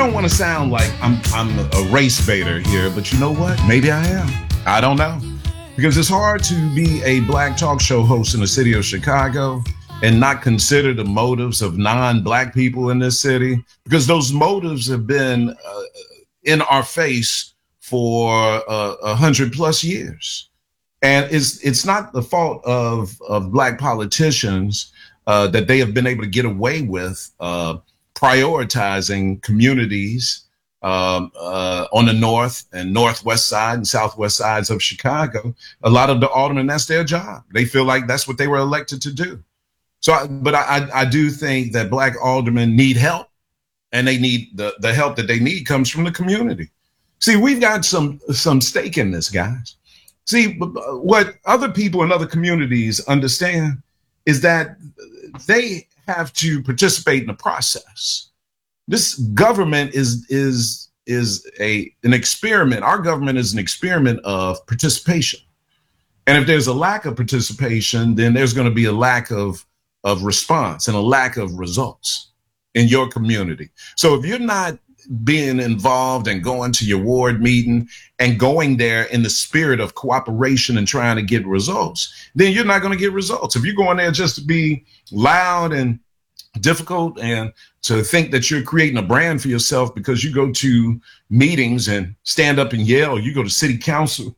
don't want to sound like I'm a race baiter here, but you know what? Maybe I am. I don't know. Because it's hard to be a black talk show host in the city of Chicago and not consider the motives of non-black people in this city, because those motives have been in our face for 100+ years. And it's not the fault of black politicians that they have been able to get away with prioritizing communities on the north and northwest side and southwest sides of Chicago. A lot of the aldermen, that's their job. They feel like that's what they were elected to do. So, I do think that black aldermen need help, and they need the help that they need comes from the community. See, we've got some stake in this, guys. See, what other people in other communities understand is that they have to participate in the process. This government is an experiment. Our government is an experiment of participation. And if there's a lack of participation, then there's going to be a lack of response and a lack of results in your community. So if you're not being involved and going to your ward meeting and going there in the spirit of cooperation and trying to get results, then you're not going to get results. If you're going there just to be loud and difficult and to think that you're creating a brand for yourself because you go to meetings and stand up and yell, you go to city council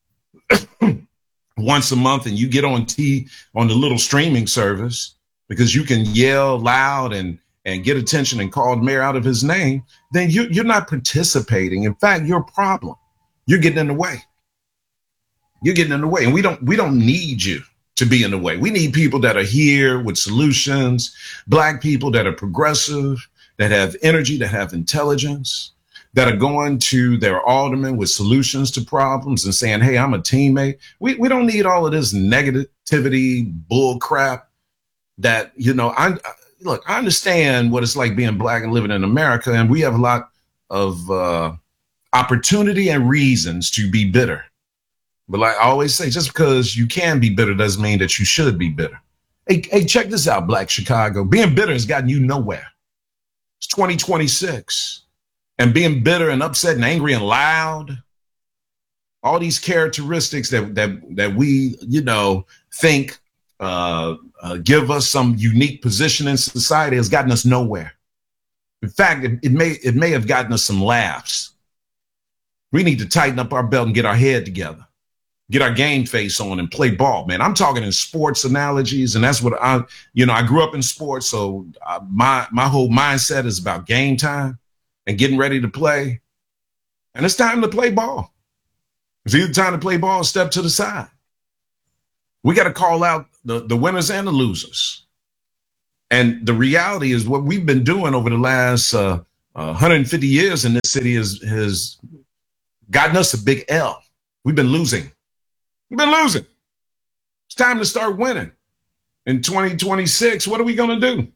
once a month and you get on the little streaming service because you can yell loud and get attention and call the mayor out of his name, then you're not participating. In fact, you're a problem. You're getting in the way. You're getting in the way. And we don't need you to be in the way. We need people that are here with solutions, black people that are progressive, that have energy, that have intelligence, that are going to their aldermen with solutions to problems and saying, hey, I'm a teammate. We don't need all of this negativity, bull crap that, Look, I understand what it's like being black and living in America, and we have a lot of opportunity and reasons to be bitter. But like I always say, just because you can be bitter doesn't mean that you should be bitter. Hey, check this out, Black Chicago. Being bitter has gotten you nowhere. It's 2026, and being bitter and upset and angry and loud, all these characteristics that we, think give us some unique position in society has gotten us nowhere. In fact, it may have gotten us some laughs. We need to tighten up our belt and get our head together, get our game face on and play ball, man. I'm talking in sports analogies, and that's what I grew up in sports. So my whole mindset is about game time and getting ready to play. And it's time to play ball. It's either time to play ball or step to the side. We got to call out the winners and the losers. And the reality is what we've been doing over the last 150 years in this city has gotten us a big L. We've been losing. It's time to start winning. In 2026, what are we going to do?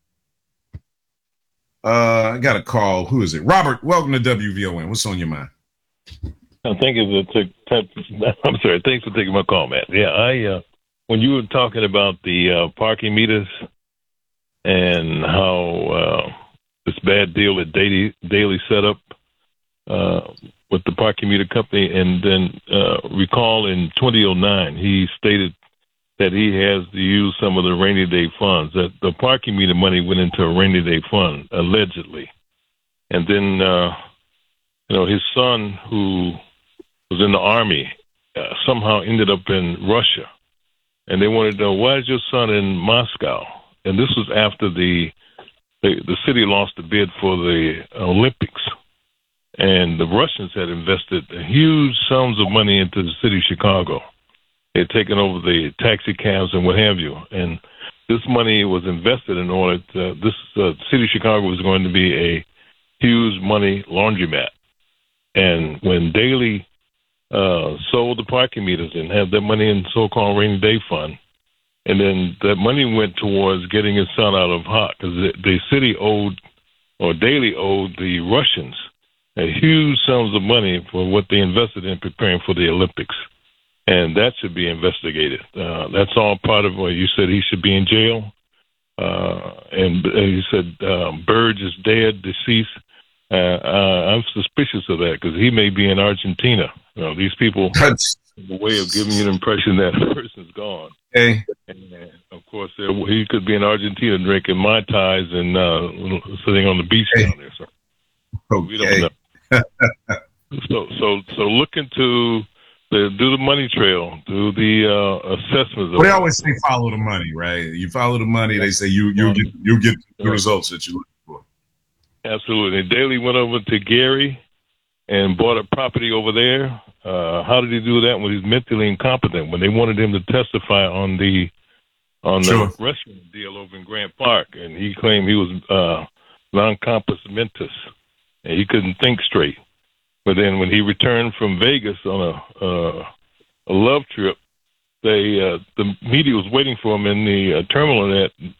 I got a call. Who is it? Robert, welcome to WVON. What's on your mind? I'm sorry. Thanks for taking my call, Matt. Yeah, when you were talking about the parking meters and how this bad deal that Daley set up with the parking meter company, and then recall in 2009, he stated that he has to use some of the rainy day funds, that the parking meter money went into a rainy day fund, allegedly. And then, his son, who was in the Army, somehow ended up in Russia. And they wanted to know, why is your son in Moscow? And this was after the city lost the bid for the Olympics. And the Russians had invested huge sums of money into the city of Chicago. They had taken over the taxi cabs and what have you. And this money was invested in order to, city of Chicago was going to be a huge money laundromat. And when Daley sold the parking meters and had that money in so-called rainy day fund, and then that money went towards getting his son out of hot, because the city owed, or Daley owed the Russians a huge sums of money for what they invested in preparing for the Olympics. And that should be investigated. That's all part of what you said. He should be in jail. And you said Burge is dead, deceased. I'm suspicious of that because he may be in Argentina. These people have a way of giving you the impression that a person's gone. Hey. And, of course, he could be in Argentina drinking Mai Tais and sitting on the beach down there. So we don't know. So look into do the money trail, do the assessments. Well, they always say follow the money, right? You follow the money, they say you'll get the results that you're looking for. Absolutely. Daley went over to Gary and bought a property over there. How did he do that when he's mentally incompetent? When they wanted him to testify on the restaurant deal over in Grant Park, and he claimed he was non-compos mentis, and he couldn't think straight. But then when he returned from Vegas on a love trip, the media was waiting for him in the terminal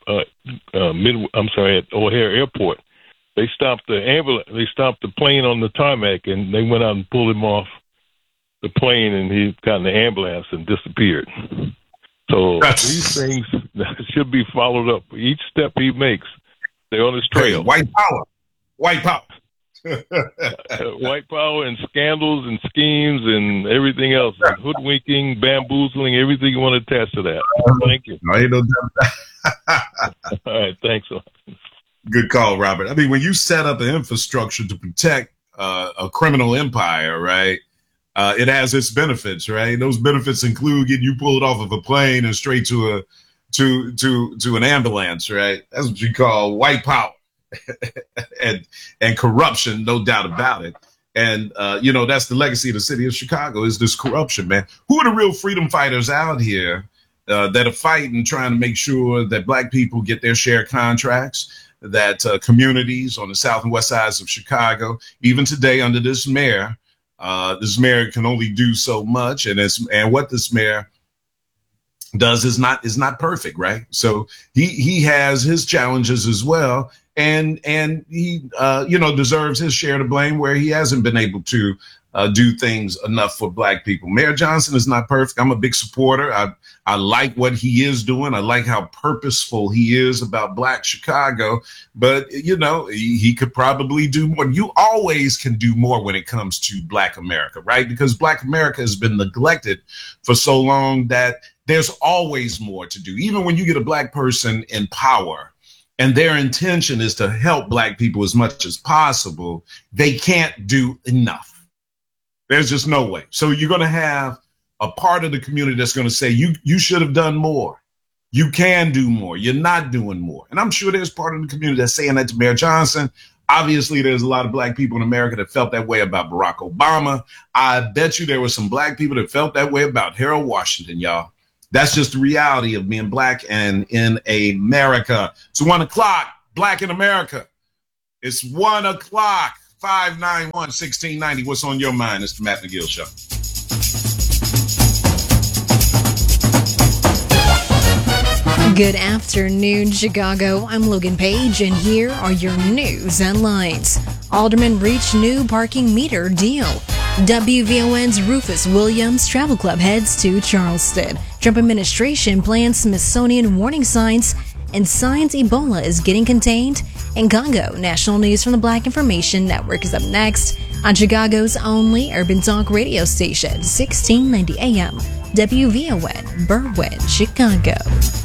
at O'Hare Airport. They stopped the ambulance. They stopped the plane on the tarmac, and they went out and pulled him off the plane, and he got in the ambulance and disappeared. So these things should be followed up. Each step he makes, they're on his trail. White power. White power and scandals and schemes and everything else, and hoodwinking, bamboozling, everything you want to attach to that. Thank you. No, ain't no doubt. All right, thanks. Good call, Robert. I mean, when you set up an infrastructure to protect a criminal empire, right, it has its benefits, right? Those benefits include getting you pulled off of a plane and straight to an ambulance, right? That's what you call white power and corruption, no doubt about it. And, that's the legacy of the city of Chicago is this corruption, man. Who are the real freedom fighters out here that are fighting, trying to make sure that Black people get their share of contracts, that communities on the south and west sides of Chicago, even today under this mayor can only do so much. And what this mayor does is not perfect, right? So he has his challenges as well. And he, deserves his share of blame where he hasn't been able to do things enough for Black people. Mayor Johnson is not perfect. I'm a big supporter. I like what he is doing. I like how purposeful he is about Black Chicago. But, he could probably do more. You always can do more when it comes to Black America, right? Because Black America has been neglected for so long that there's always more to do. Even when you get a Black person in power, and their intention is to help Black people as much as possible, they can't do enough. There's just no way. So you're going to have a part of the community that's going to say, you should have done more. You can do more. You're not doing more. And I'm sure there's part of the community that's saying that to Mayor Johnson. Obviously, there's a lot of Black people in America that felt that way about Barack Obama. I bet you there were some Black people that felt that way about Harold Washington, y'all. That's just the reality of being Black and in America. It's 1 o'clock, Black in America. It's 1 o'clock, 591-1690. What's on your mind? It's the Matt McGill Show. Good afternoon, Chicago. I'm Logan Page, and here are your news headlines. Aldermen reach new parking meter deal. WVON's Rufus Williams Travel Club heads to Charleston. Trump administration plans Smithsonian warning signs, and signs Ebola is getting contained in Congo. National news from the Black Information Network is up next on Chicago's only urban talk radio station, 1690 AM, WVON, Berwyn, Chicago.